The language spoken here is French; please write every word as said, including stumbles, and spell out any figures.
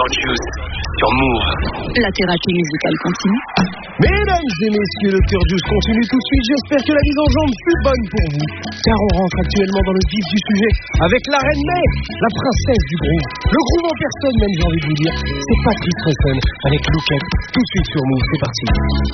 Juice sur Move. La thérapie musicale continue. Mesdames et messieurs, le Cœur Juice continue tout de suite. J'espère que la mise en jambe fut bonne pour vous, car on rentre actuellement dans le vif du sujet avec la reine May, la princesse du groove. Le groove en personne même, j'ai envie de vous dire. C'est Patrick Resson avec Look Up, tout de suite sur Move. C'est parti.